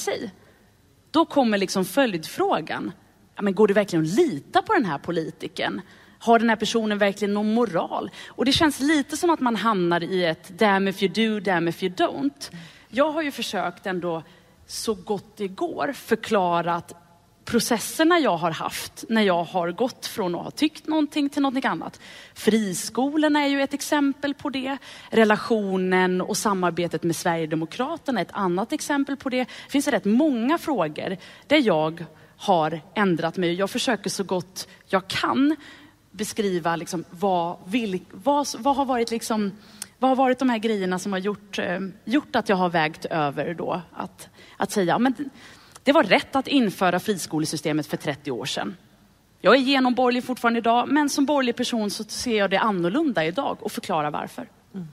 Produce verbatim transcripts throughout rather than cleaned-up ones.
sig. Då kommer liksom följdfrågan. Ja, men går det verkligen att lita på den här politiken? Har den här personen verkligen någon moral? Och det känns lite som att man hamnar i ett damn if you do, damn if you don't. Jag har ju försökt ändå så gott det går förklara att processerna jag har haft när jag har gått från att ha tyckt någonting till någonting annat. Friskolorna är ju ett exempel på det. Relationen och samarbetet med Sverigedemokraterna är ett annat exempel på det. Det finns rätt många frågor där jag har ändrat mig. Jag försöker så gott jag kan beskriva liksom vad, vil, vad, vad har varit liksom, vad har varit de här grejerna som har gjort, eh, gjort att jag har vägt över då att, att säga, men det var rätt att införa friskolesystemet för trettio år sedan. Jag är genomborgerlig fortfarande idag, men som borgerlig person så ser jag det annorlunda idag och förklarar varför. Mm.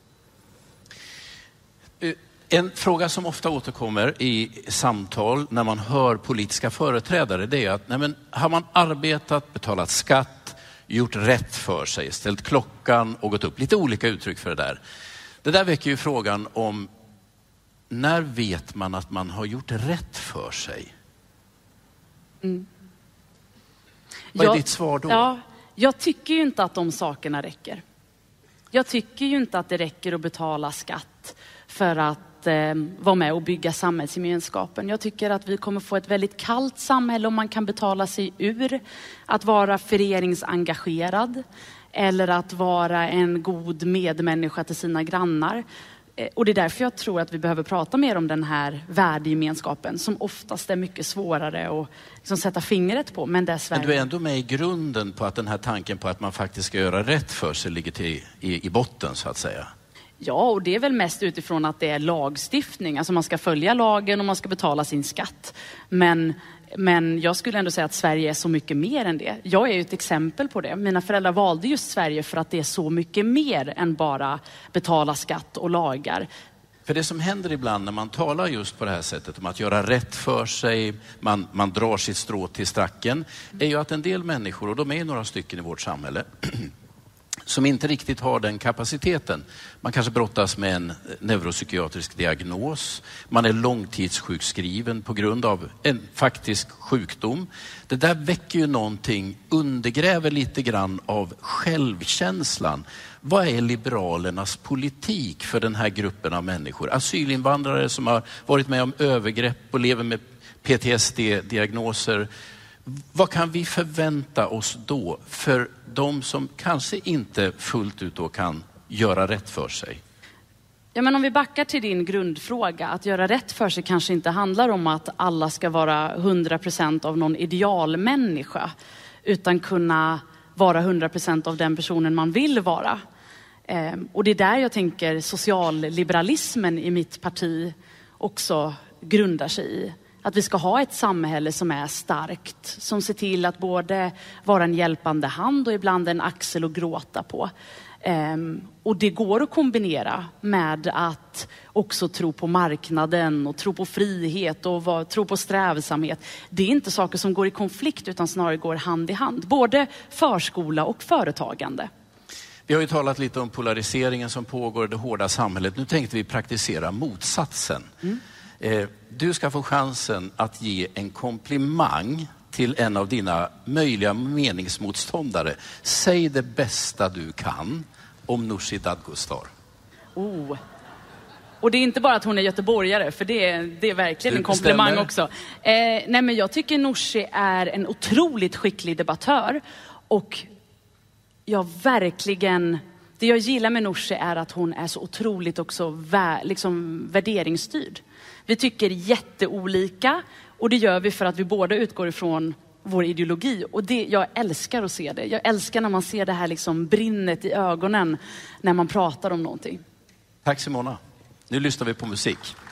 En fråga som ofta återkommer i samtal när man hör politiska företrädare, det är att nej men, har man arbetat, betalat skatt, gjort rätt för sig, ställt klockan och gått upp. Lite olika uttryck för det där. Det där väcker ju frågan om när vet man att man har gjort rätt för sig? Mm. Vad är jag, ditt svar då? Ja, jag tycker ju inte att de sakerna räcker. Jag tycker ju inte att det räcker att betala skatt för att eh, vara med och bygga samhällsgemenskapen. Jag tycker att vi kommer få ett väldigt kallt samhälle om man kan betala sig ur att vara föreningsengagerad eller att vara en god medmänniska till sina grannar. Och det är därför jag tror att vi behöver prata mer om den här värdegemenskapen som oftast är mycket svårare att liksom sätta fingret på. Men, Sverige... men du är ändå med i grunden på att den här tanken på att man faktiskt ska göra rätt för sig ligger till, i, i botten så att säga. Ja, och det är väl mest utifrån att det är lagstiftning. Alltså man ska följa lagen och man ska betala sin skatt. Men, men jag skulle ändå säga att Sverige är så mycket mer än det. Jag är ju ett exempel på det. Mina föräldrar valde just Sverige för att det är så mycket mer än bara betala skatt och lagar. För det som händer ibland när man talar just på det här sättet om att göra rätt för sig, man, man drar sitt strå till stracken, är ju att en del människor, och de är några stycken i vårt samhälle, som inte riktigt har den kapaciteten. Man kanske brottas med en neuropsykiatrisk diagnos. Man är långtidssjukskriven på grund av en faktisk sjukdom. Det där väcker ju någonting, undergräver lite grann av självkänslan. Vad är liberalernas politik för den här gruppen av människor? Asylinvandrare som har varit med om övergrepp och lever med P T S D-diagnoser. Vad kan vi förvänta oss då för de som kanske inte fullt ut då kan göra rätt för sig? Ja, men om vi backar till din grundfråga, att göra rätt för sig kanske inte handlar om att alla ska vara hundra procent av någon idealmänniska, utan kunna vara hundra procent av den personen man vill vara. Ehm, och det är där jag tänker socialliberalismen i mitt parti också grundar sig i. Att vi ska ha ett samhälle som är starkt, som ser till att både vara en hjälpande hand och ibland en axel att gråta på. Um, och det går att kombinera med att också tro på marknaden och tro på frihet och va, tro på strävsamhet. Det är inte saker som går i konflikt utan snarare går hand i hand. Både förskola och företagande. Vi har ju talat lite om polariseringen som pågår i det hårda samhället. Nu tänkte vi praktisera motsatsen. Mm. Eh, du ska få chansen att ge en komplimang till en av dina möjliga meningsmotståndare. Säg det bästa du kan om Nooshi Dadgostar. Oh. Och det är inte bara att hon är göteborgare, för det är, det är verkligen en komplimang stämmer. Också. Eh, nej men jag tycker Nooshi är en otroligt skicklig debattör. Och jag verkligen... Det jag gillar med Nooshi är att hon är så otroligt också vä, liksom värderingsstyrd. Vi tycker jätteolika och det gör vi för att vi båda utgår ifrån vår ideologi. Och det, jag älskar att se det. Jag älskar när man ser det här liksom brinnet i ögonen när man pratar om någonting. Tack Simona. Nu lyssnar vi på musik.